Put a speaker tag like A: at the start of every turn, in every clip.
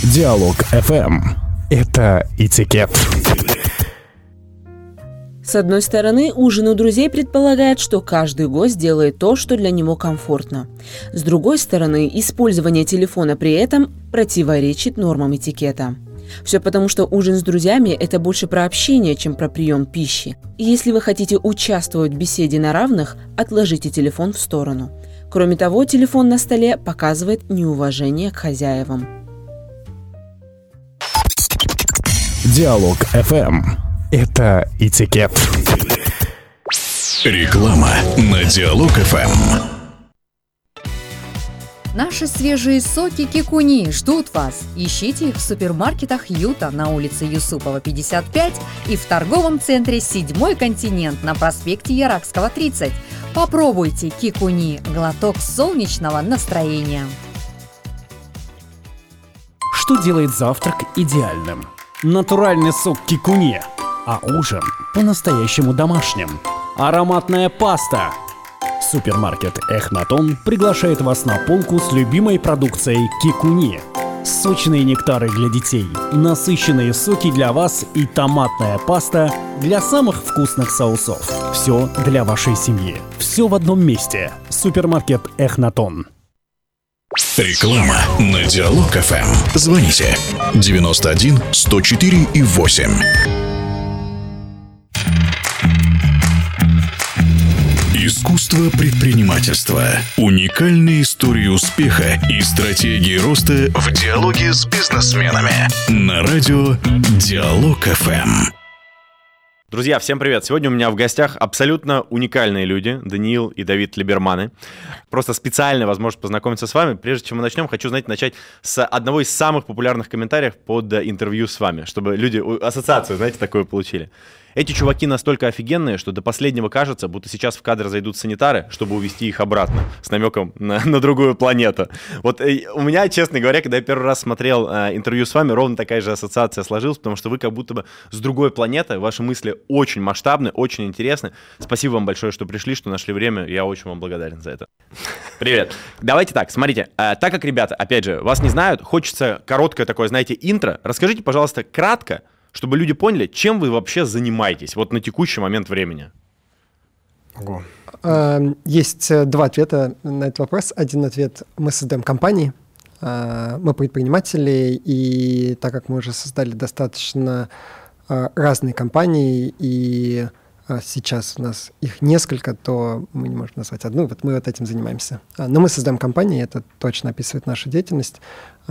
A: Диалог FM. Это этикет.
B: С одной стороны, ужин у друзей предполагает, что каждый гость делает то, что для него комфортно. С другой стороны, использование телефона при этом противоречит нормам этикета. Все потому, что ужин с друзьями – это больше про общение, чем про прием пищи. И если вы хотите участвовать в беседе на равных, отложите телефон в сторону. Кроме того, телефон на столе показывает неуважение к хозяевам.
A: Диалог FM. Это этикет.
C: Реклама на Диалог FM.
D: Наши свежие соки Кикуни ждут вас. Ищите их в супермаркетах Юта на улице Юсупова, 55 и в торговом центре «Седьмой континент» на проспекте Яракского, 30. Попробуйте Кикуни – глоток солнечного настроения.
A: Что делает завтрак идеальным? Натуральный сок кикуни, а ужин по-настоящему домашним. Ароматная паста. Супермаркет Эхнатон приглашает вас на полку с любимой продукцией кикуни. Сочные нектары для детей, насыщенные соки для вас и томатная паста для самых вкусных соусов. Все для вашей семьи. Все в одном месте. Супермаркет Эхнатон.
C: Реклама на Диалог FM. Звоните 91 104 и 8. Искусство предпринимательства. Уникальные истории успеха и стратегии роста в диалоге с бизнесменами. На радио Диалог FM.
E: Друзья, всем привет! Сегодня у меня в гостях абсолютно уникальные люди, Даниил и Давид Либерманы. Просто специальная возможность познакомиться с вами. Прежде чем мы начнем, хочу, начать с одного из самых популярных комментариев под интервью с вами, чтобы люди ассоциацию, такую получили. Эти чуваки настолько офигенные, что до последнего кажется, будто сейчас в кадр зайдут санитары, чтобы увезти их обратно, с намеком на другую планету. Вот у меня, честно говоря, когда я первый раз смотрел интервью с вами, ровно такая же ассоциация сложилась, потому что вы как будто бы с другой планеты, ваши мысли очень масштабны, очень интересны. Спасибо вам большое, что пришли, что нашли время, я очень вам благодарен за это. Привет. Давайте так, смотрите, так как ребята, опять же, вас не знают, хочется короткое такое, интро. Расскажите, пожалуйста, кратко, чтобы люди поняли, чем вы вообще занимаетесь вот на текущий момент времени.
F: Есть два ответа на этот вопрос. Один ответ: мы создаем компании, мы предприниматели, и так как мы уже создали достаточно разные компании, и сейчас у нас их несколько, то мы не можем назвать одну, вот мы вот этим занимаемся. Но мы создаем компании, это точно описывает нашу деятельность,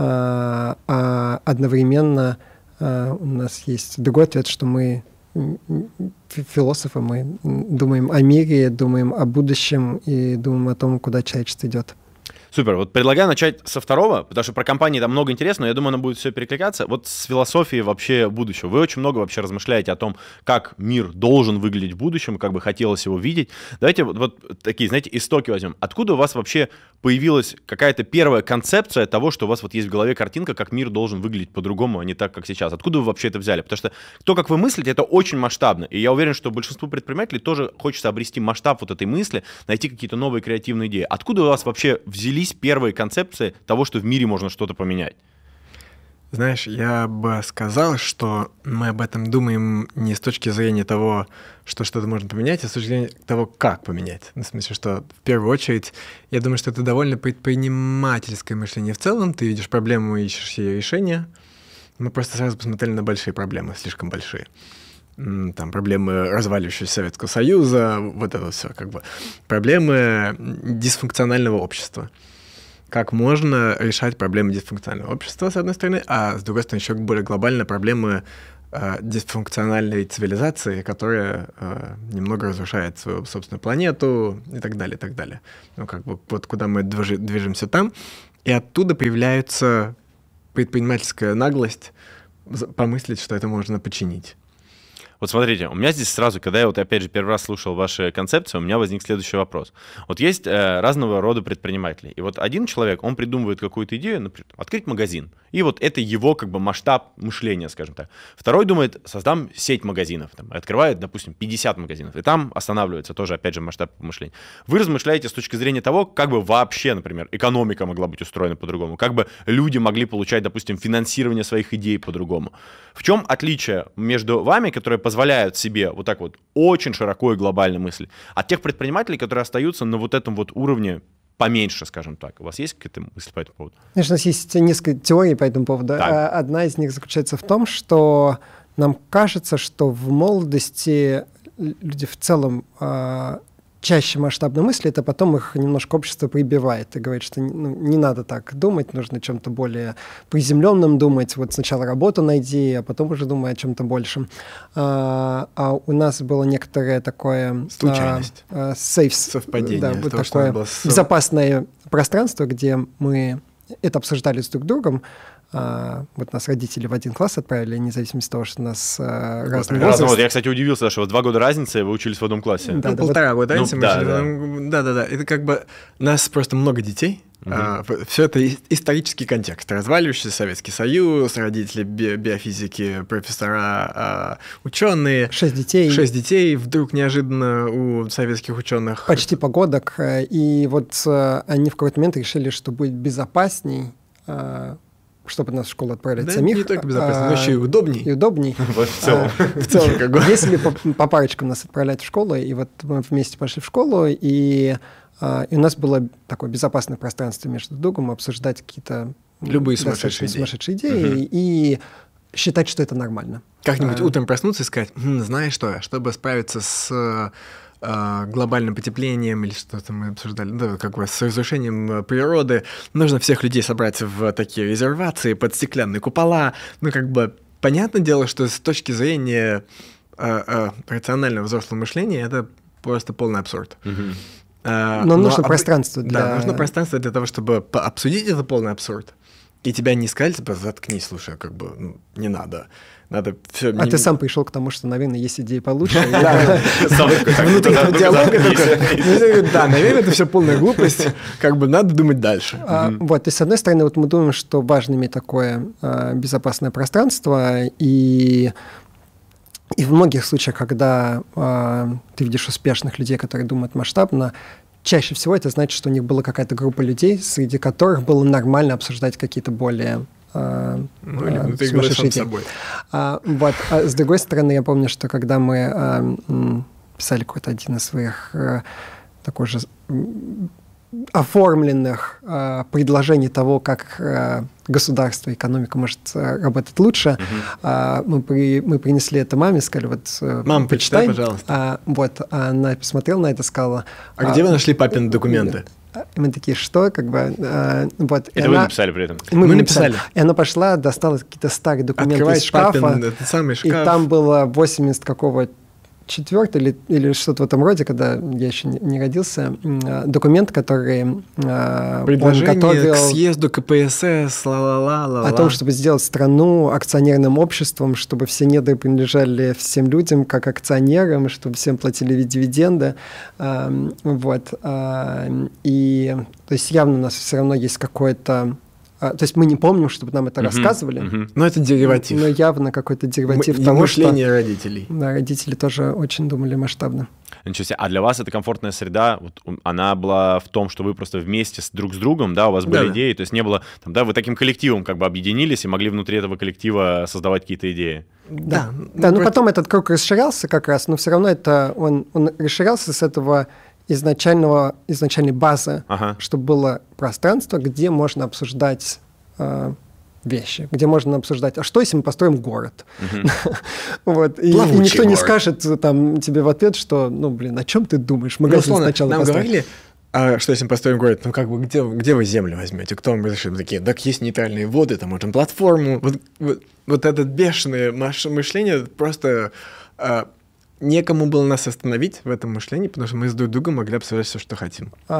F: а одновременно у нас есть другой ответ, что мы философы, мы думаем о мире, думаем о будущем и думаем о том, куда человечество идет.
E: Супер. Вот предлагаю начать со второго, потому что про компании там много интересного, но я думаю, оно будет все перекликаться. Вот с философией вообще будущего. Вы очень много вообще размышляете о том, как мир должен выглядеть в будущем, как бы хотелось его видеть. Давайте вот такие, истоки возьмем. Откуда у вас вообще появилась какая-то первая концепция того, что у вас вот есть в голове картинка, как мир должен выглядеть по-другому, а не так, как сейчас? Откуда вы вообще это взяли? Потому что то, как вы мыслите, это очень масштабно. И я уверен, что большинству предпринимателей тоже хочется обрести масштаб вот этой мысли, найти какие-то новые креативные идеи. Откуда у вас вообще взялись первые концепции того, что в мире можно что-то поменять?
G: Знаешь, я бы сказал, что мы об этом думаем не с точки зрения того, что что-то можно поменять, а с точки зрения того, как поменять. В смысле, что в первую очередь, я думаю, что это довольно предпринимательское мышление в целом. Ты видишь проблему, ищешь ее решение. Мы просто сразу посмотрели на большие проблемы, слишком большие. Там проблемы разваливающегося Советского Союза, вот это все, проблемы дисфункционального общества. Как можно решать проблемы дисфункционального общества, с одной стороны, а с другой стороны еще более глобальные проблемы дисфункциональной цивилизации, которая немного разрушает свою собственную планету и так далее, и так далее. Вот куда мы движемся там, и оттуда появляется предпринимательская наглость помыслить, что это можно починить.
E: Вот смотрите, у меня здесь сразу, когда я вот опять же первый раз слушал ваши концепции, у меня возник следующий вопрос. Вот есть разного рода предприниматели. И вот один человек, он придумывает какую-то идею, например, открыть магазин. И вот это его как бы масштаб мышления, скажем так. Второй думает, создам сеть магазинов. Там, открывает, допустим, 50 магазинов. И там останавливается тоже, опять же, масштаб мышления. Вы размышляете с точки зрения того, как бы вообще, например, экономика могла быть устроена по-другому. Как бы люди могли получать, допустим, финансирование своих идей по-другому. В чем отличие между вами, которые позволяют себе вот так вот очень широко и глобально мыслить, от тех предпринимателей, которые остаются на вот этом вот уровне поменьше, скажем так? У вас есть какая-то мысль по этому поводу?
F: Конечно, у нас есть несколько теорий по этому поводу.
E: Так.
F: Одна из них заключается в том, что нам кажется, что в молодости люди в целом чаще масштабно мыслят, а потом их немножко общество прибивает и говорит, что не надо так думать, нужно о чем-то более приземленном думать. Вот сначала работу найди, а потом уже думай о чем-то большем. А у нас было некоторое такое...
G: Случайность.
F: Совпадение. Да, вот
G: того,
F: такое
G: было
F: безопасное пространство, где мы это обсуждали с друг другом. Вот нас родители в один класс отправили, независимо от того, что у нас разный возраст.
E: Я, кстати, удивился, что 2 года разницы, вы учились в одном классе.
F: Да,
G: полтора года разницы.
E: Да.
G: Это как бы... Нас просто много детей. Все это исторический контекст. Разваливающийся Советский Союз, родители биофизики, профессора, ученые.
F: 6 детей.
G: 6 детей вдруг неожиданно у советских ученых.
F: Почти погодок. И вот они в какой-то момент решили, что будет безопасней, чтобы нас в школу отправлять самих.
G: Не только безопасно, но еще и удобней.
F: И удобней.
E: В целом.
F: Если по парочкам нас отправлять в школу, и вот мы вместе пошли в школу, и у нас было такое безопасное пространство между другом, обсуждать какие-то
G: любые сумасшедшие
F: идеи и считать, что это нормально.
G: Как-нибудь утром проснуться и сказать, знаешь что, чтобы справиться с глобальным потеплением или что-то мы обсуждали, да, как бы с разрушением природы, нужно всех людей собрать в такие резервации под стеклянные купола. Ну, как бы, понятное дело, что с точки зрения рационального взрослого мышления это просто полный абсурд.
F: Но нужно пространство для...
G: Да, нужно пространство для того, чтобы обсудить это полный абсурд. И тебя не сказали, типа, заткнись, слушай, как бы, не надо. Надо все...
F: ты сам пришел к тому, что, наверное, есть идеи получше.
G: Внутреннего диалога только. Да, наверное, это все полная глупость. Как бы надо думать дальше.
F: Вот, и с одной стороны, вот мы думаем, что важно иметь такое безопасное пространство, и в многих случаях, когда ты видишь успешных людей, которые думают масштабно, чаще всего это значит, что у них была какая-то группа людей, среди которых было нормально обсуждать какие-то более сумасшедшие идеи. Вот. С другой стороны, я помню, что когда мы писали какой-то один из своих такой же оформленных предложений того, как государство, экономика может работать лучше, мы принесли это маме, сказали, вот,
G: мам, почитай, пожалуйста.
F: Вот, она посмотрела на это, сказала...
G: где вы нашли папины документы?
F: И мы такие, что, как бы, вот.
E: Это вы написали при этом?
F: Мы написали. И она пошла, достала какие-то старые документы из шкафа,
G: этот самый шкаф.
F: И там было 80 какого 4 или что-то в этом роде, когда я еще не родился, документ, который
G: предложение он готовил к съезду КПСС,
F: о том, чтобы сделать страну акционерным обществом, чтобы все недра принадлежали всем людям как акционерам, чтобы всем платили дивиденды. Вот. И то есть явно у нас все равно есть какое-то... То есть мы не помним, чтобы нам это рассказывали.
G: Но это дериватив.
F: Но явно какой-то дериватив того,
G: мышление
F: что...
G: родителей.
F: Да, родители тоже очень думали масштабно.
E: Ничего себе. А для вас эта комфортная среда, вот, она была в том, что вы просто вместе друг с другом, да, у вас были идеи, то есть не было, там, да, вы таким коллективом как бы объединились и могли внутри этого коллектива создавать какие-то идеи.
F: Да, но потом этот круг расширялся как раз, но все равно это он расширялся с этого изначальной базы, чтобы было пространство, где можно обсуждать вещи, где можно обсуждать, а что, если мы построим город? Вот. И никто не скажет там, тебе в ответ, что, о чем ты думаешь? Магазин сначала
G: нам говорили, что если мы построим город, как бы где вы землю возьмете? Кто вам разрешит? Мы такие, так есть нейтральные воды, там можем платформу. Вот это бешеное мышление просто... Некому было нас остановить в этом мышлении, потому что мы с друг другом могли обсуждать все, что хотим.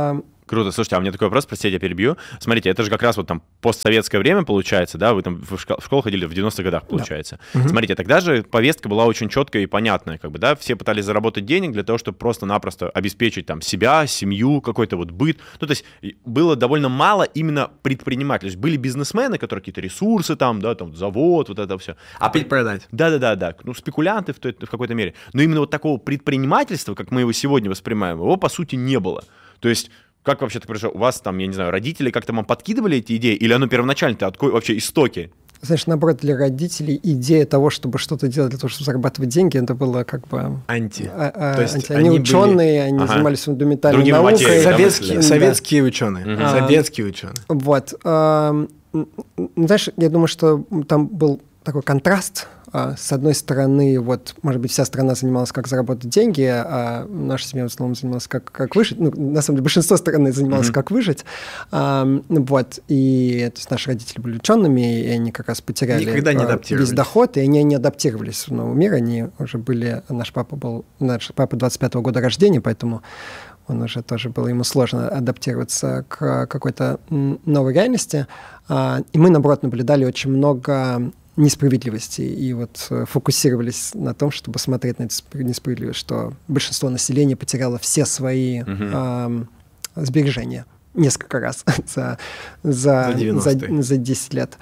E: Круто. Слушайте, а у меня такой вопрос, простите, я перебью. Смотрите, это же как раз вот там постсоветское время получается, да? Вы там в школу ходили в 90-х годах, получается. Да. Смотрите, тогда же повестка была очень четкая и понятная, как бы, да? Все пытались заработать денег для того, чтобы просто-напросто обеспечить там себя, семью, какой-то вот быт. Ну, то есть было довольно мало именно предпринимателей. То есть были бизнесмены, которые какие-то ресурсы там, да, там завод, вот это все.
G: Продать.
E: Да. Ну, спекулянты в какой-то мере. Но именно вот такого предпринимательства, как мы его сегодня воспринимаем, его, по сути, не было. То есть как вообще так произошло? У вас там, я не знаю, родители как-то вам подкидывали эти идеи? Или оно первоначально-то вообще истоки?
F: Знаешь, наоборот, для родителей идея того, чтобы что-то делать для того, чтобы зарабатывать деньги, это было как бы...
G: То есть
F: они ученые, они занимались фундаментальной
E: другими
F: наукой.
E: материями,
G: Советские ученые. Советские ученые.
F: Вот. Знаешь, я думаю, что там был такой контраст. С одной стороны, вот, может быть, вся страна занималась, как заработать деньги, а наша семья в основном занималась, как выжить. Ну, на самом деле, большинство страны занималось, как выжить. Вот. И то есть наши родители были учеными, и они как раз потеряли весь доход, и они не адаптировались в новый мир. Они уже были... Наш папа 25-го года рождения, поэтому он уже тоже было ему сложно адаптироваться к какой-то новой реальности. И мы, наоборот, наблюдали очень много несправедливости и вот фокусировались на том, чтобы смотреть на эту несправедливость, что большинство населения потеряло все свои сбережения несколько раз за 10 лет.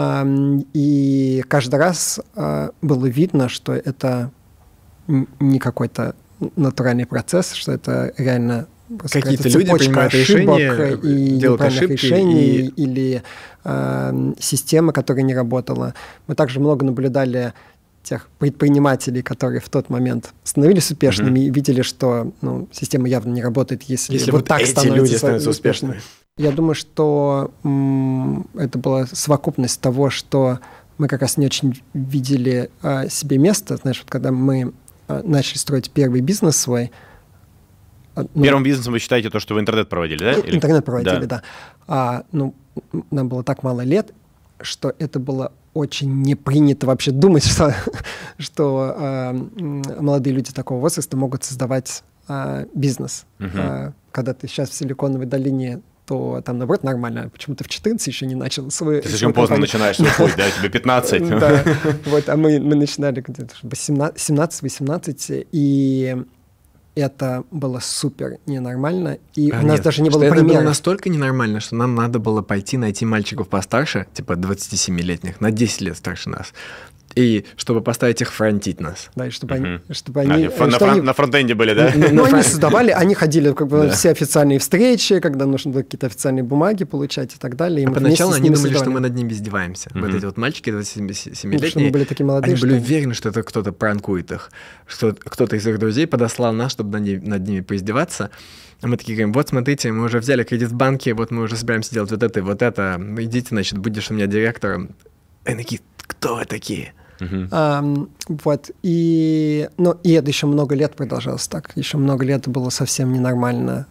F: И каждый раз было видно, что это не какой-то натуральный процесс, что это реально
G: какие-то люди принимают решения, делают ошибки
F: решений или система, которая не работала. Мы также много наблюдали тех предпринимателей, которые в тот момент становились успешными и видели, что система явно не работает, если вот так
G: эти люди становятся успешными.
F: Я думаю, что это была совокупность того, что мы как раз не очень видели себе место. Знаешь, вот когда мы начали строить первый бизнес свой.
E: Первым бизнесом вы считаете то, что вы интернет проводили, да?
F: Интернет проводили, да. Нам было так мало лет, что это было очень не принято вообще думать, что молодые люди такого возраста могут создавать бизнес. Когда ты сейчас в Силиконовой долине, то там, наоборот, нормально. Почему ты в 14 еще не начал свою...
E: Ты слишком поздно начинаешь свой путь, да? Тебе 15.
F: Да, вот, а мы начинали где-то 17-18, и это было супер ненормально, и у нас даже не было примера.
G: Это было настолько ненормально, что нам надо было пойти найти мальчиков постарше, типа 27-летних, на 10 лет старше нас, и чтобы поставить их фронтить нас.
F: Да, и чтобы они...
E: На фронтенде были, да?
F: Ну, они создавали, они ходили как бы все официальные встречи, когда нужно было какие-то официальные бумаги получать и так далее.
G: А поначалу они думали, что мы над ними издеваемся. Вот эти вот мальчики 27-летние,
F: мы были такие молодые,
G: они были уверены, что это кто-то пранкует их, что кто-то из их друзей подослал нас, чтобы над ними поиздеваться. А мы такие говорим, вот смотрите, мы уже взяли кредит в банке, вот мы уже собираемся делать вот это и вот это. Идите, значит, будешь у меня директором. И они такие, кто вы такие?
F: Вот, и это еще много лет продолжалось так. Еще много лет было совсем ненормально,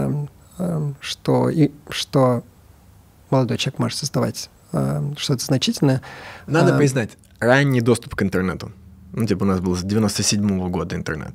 F: что молодой человек может создавать что-то значительное.
G: Надо признать, ранний доступ к интернету. У нас был с 97-го года интернет.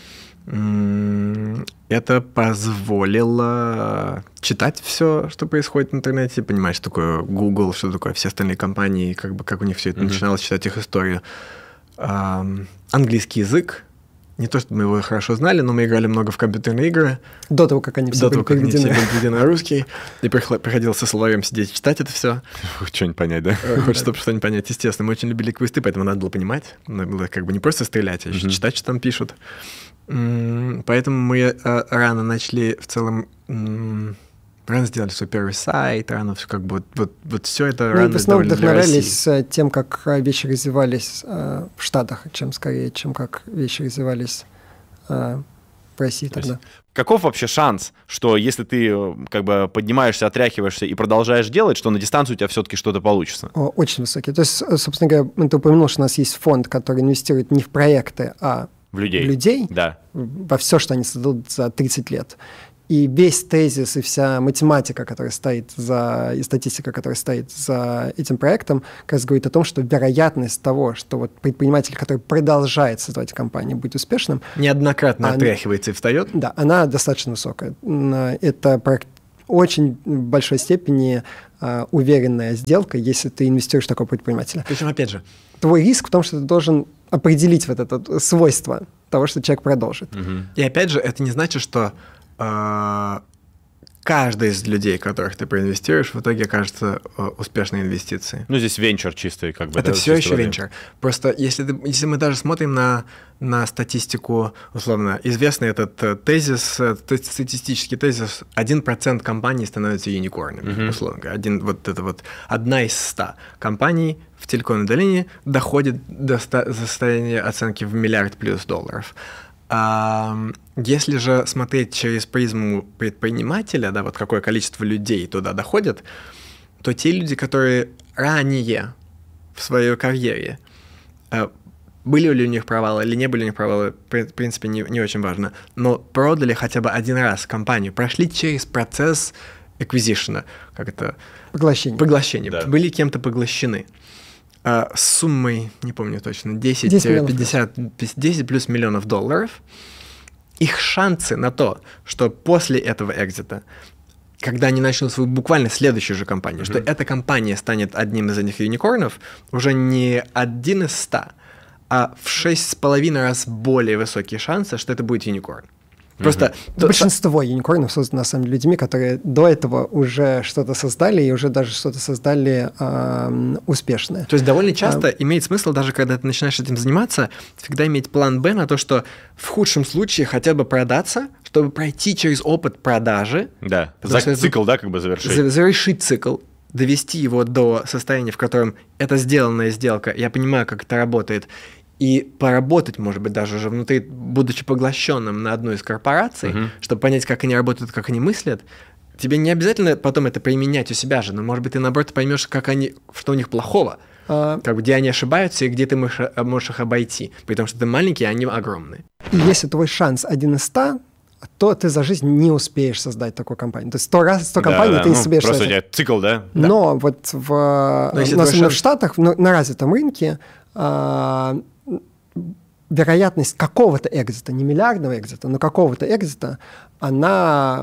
G: Это позволило читать все, что происходит в интернете, понимать, что такое Google, что такое все остальные компании, как у них все это начиналось, читать их историю. Английский язык. Не то, чтобы мы его хорошо знали, но мы играли много в компьютерные игры.
F: До того, как они все были переведены
G: на русский. И приходилось со словарем сидеть, читать это все.
E: Что-нибудь понять, да?
G: Чтобы что-нибудь понять, естественно. Мы очень любили квесты, поэтому надо было понимать. Надо было как бы не просто стрелять, а еще читать, что там пишут. Поэтому мы рано начали в целом... Рано сделали свой первый сайт, рано все как бы... Вот все это рано.
F: Мы в основном вдохновлялись тем, как вещи развивались в Штатах, чем как вещи развивались в России тогда.
E: Каков вообще шанс, что если ты как бы поднимаешься, отряхиваешься и продолжаешь делать, что на дистанции у тебя все-таки что-то получится?
F: Очень высокий. То есть, собственно говоря, ты упомянул, что у нас есть фонд, который инвестирует не в проекты, а
E: в людей, да.
F: Во все, что они создадут за 30 лет. И весь тезис и вся математика, которая стоит и статистика, которая стоит за этим проектом, как раз говорит о том, что вероятность того, что вот предприниматель, который продолжает создавать компанию, будет успешным...
G: Неоднократно отряхивается и встает?
F: Да, она достаточно высокая. Это очень в большой степени уверенная сделка, если ты инвестируешь в такого предпринимателя.
G: Причем, опять же,
F: Твой риск в том, что ты должен определить вот это вот свойство того, что человек продолжит.
G: и опять же, это не значит, что каждый из людей, которых ты проинвестируешь, в итоге окажется успешной инвестицией.
E: Ну, здесь венчур чистый, как бы.
G: Это
E: да,
G: все
E: чистой
G: еще
E: воды.
G: венчур. Просто если мы даже смотрим на статистику, условно, известный этот тезис, статистический тезис, 1% компаний становятся юникорнами, условно говоря. Одна из 100 компаний в Телекомной долине доходит до состояния оценки в $1 миллиард плюс. Если же смотреть через призму предпринимателя, да, вот какое количество людей туда доходит, то те люди, которые ранее в своей карьере были ли у них провалы или не были у них провалы, в принципе, не очень важно, но продали хотя бы один раз компанию, прошли через процесс acquisition, как это? Поглощение.
E: Да.
G: Были кем-то поглощены. С суммой, не помню точно, 10 плюс миллионов долларов, их шансы на то, что после этого экзита, когда они начнут свою буквально следующую же компанию, что эта компания станет одним из этих юникорнов, уже не 1 из 100, а в 6,5 раз более высокие шансы, что это будет юникорн. Просто
F: Большинство юникорнов создано, на самом деле, людьми, которые до этого уже что-то создали и уже даже что-то создали успешное.
G: То есть довольно часто имеет смысл, даже когда ты начинаешь этим заниматься, всегда иметь план Б на то, что в худшем случае хотя бы продаться, чтобы пройти через опыт продажи.
E: Да, цикл, да, как бы завершить.
G: Завершить цикл, довести его до состояния, в котором это сделанная сделка, я понимаю, как это работает, и поработать, может быть, даже уже внутри, будучи поглощенным на одну из корпораций, чтобы понять, как они работают, как они мыслят. Тебе не обязательно потом это применять у себя же, но, может быть, ты, наоборот, поймешь, что у них плохого, где они ошибаются и где ты можешь их обойти, при том, что ты маленький, а они огромные.
F: И если твой шанс 1 из 100, то ты за жизнь не успеешь создать такую компанию. То есть 100 компаний ты не успеешь
E: просто
F: создать.
E: у тебя цикл, да?
F: Но вот в Штатах, на развитом рынке, вероятность какого-то экзита, не миллиардного экзита, но какого-то экзита, она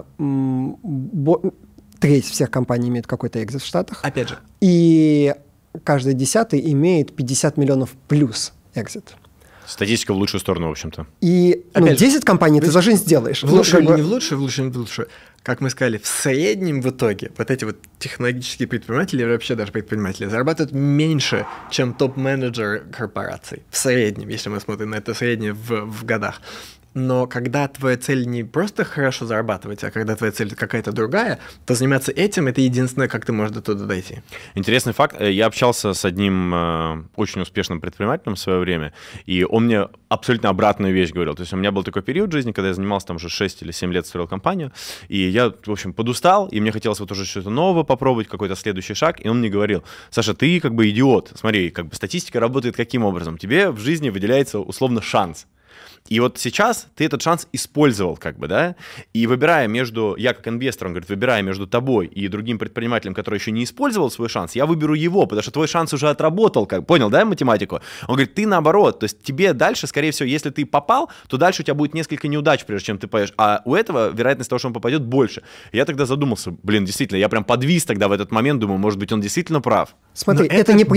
F: треть всех компаний имеет какой-то экзит в Штатах.
G: Опять же.
F: И каждый 10-й имеет 50 миллионов плюс экзит.
E: Статистика в лучшую сторону, в общем-то.
F: И 10 компаний ты за жизнь сделаешь.
G: В лучшую или не в лучшую, в лучшую. Как мы сказали, в среднем в итоге вот эти вот технологические предприниматели, или вообще даже предприниматели, зарабатывают меньше, чем топ-менеджер корпораций. В среднем, если мы смотрим на это среднее в годах. Но когда твоя цель не просто хорошо зарабатывать, а когда твоя цель какая-то другая, то заниматься этим – это единственное, как ты можешь до туда дойти.
E: Интересный факт. Я общался с одним очень успешным предпринимателем в свое время, и он мне абсолютно обратную вещь говорил. То есть у меня был такой период в жизни, когда я занимался там уже 6 или 7 лет, строил компанию, и я, в общем, подустал, и мне хотелось вот уже что-то новое попробовать, какой-то следующий шаг, и он мне говорил: Саша, ты как бы идиот. Смотри, как бы статистика работает каким образом? Тебе в жизни выделяется условно шанс. И вот сейчас ты этот шанс использовал, как бы, да, и выбирая между, я как инвестор, он говорит, выбирая между тобой и другим предпринимателем, который еще не использовал свой шанс, я выберу его, потому что твой шанс уже отработал, как, понял, да, математику? Он говорит, ты наоборот, то есть тебе дальше, скорее всего, если ты попал, то дальше у тебя будет несколько неудач, прежде чем ты поешь, а у этого вероятность того, что он попадет, больше. Я тогда задумался, действительно, я прям подвис тогда в этот момент, думаю, может быть, он действительно прав.
F: Смотри, это не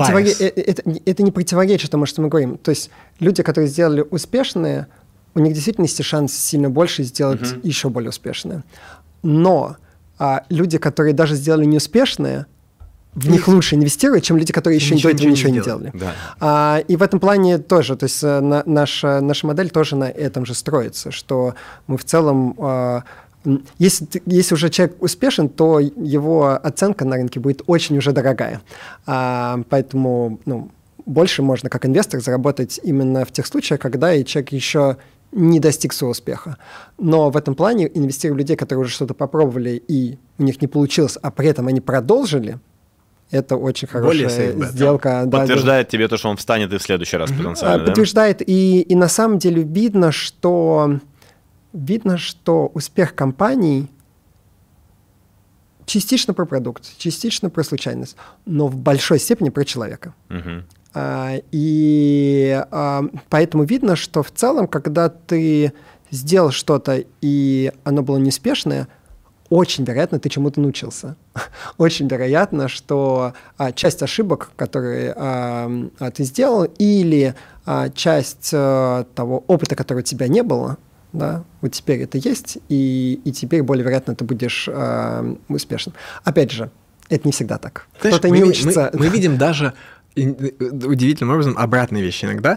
F: противоречит тому, что мы говорим. То есть люди, которые сделали успешные, у них в действительности шанс сильно больше сделать еще более успешные. Но люди, которые даже сделали неуспешные, в них лучше инвестировать, чем люди, которые еще до этого ничего не делали.
E: Да.
F: И в этом плане тоже, то есть наша модель тоже на этом же строится, что мы в целом... Если уже человек успешен, то его оценка на рынке будет очень уже дорогая. Поэтому больше можно как инвестор заработать именно в тех случаях, когда и человек еще не достиг своего успеха. Но в этом плане инвестировать в людей, которые уже что-то попробовали и у них не получилось, а при этом они продолжили, это очень хорошая сделка.
E: Подтверждает тебе то, что он встанет и в следующий раз потенциально.
F: Подтверждает. И на самом деле видно, что успех компаний частично про продукт, частично про случайность, но в большой степени про человека. И поэтому видно, что в целом, когда ты сделал что-то, и оно было неуспешное, очень вероятно, ты чему-то научился. Очень вероятно, что часть ошибок, которые ты сделал, или часть того опыта, которого у тебя не было, да, вот теперь это есть, и теперь более вероятно ты будешь успешным. Опять же, это не всегда так.
G: Знаешь,
F: Кто-то не учится.
G: Мы видим даже удивительным образом обратные вещи иногда,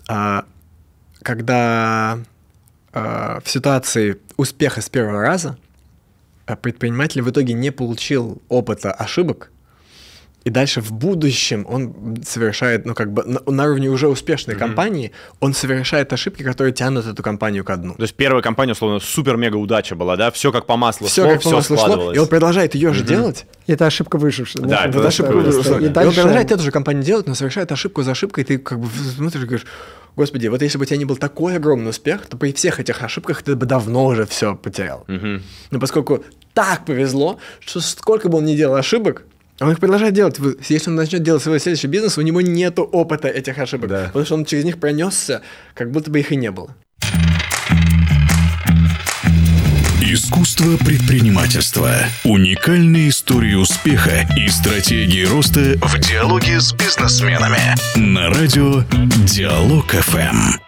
G: когда в ситуации успеха с первого раза предприниматель в итоге не получил опыта ошибок, и дальше в будущем он совершает, на уровне уже успешной компании, он совершает ошибки, которые тянут эту компанию ко дну.
E: То есть первая компания, условно, супер-мега удача была, да? Все как по маслу
G: все
E: складывалось.
G: И он продолжает ее же делать.
F: Это ошибка выжившая.
E: Да, это ошибка
G: выжившая.
F: И
G: Он продолжает эту же компанию делать, но совершает ошибку за ошибкой, и ты как бы смотришь и говоришь: Господи, вот если бы у тебя не был такой огромный успех, то при всех этих ошибках ты бы давно уже все потерял. Но поскольку так повезло, что сколько бы он ни делал ошибок, он их продолжает делать. Если он начнет делать свой следующий бизнес, у него нету опыта этих ошибок. Да. Потому что он через них пронесся, как будто бы их и не было.
C: Искусство предпринимательства. Уникальные истории успеха и стратегии роста в диалоге с бизнесменами. На радио Диалог ФМ.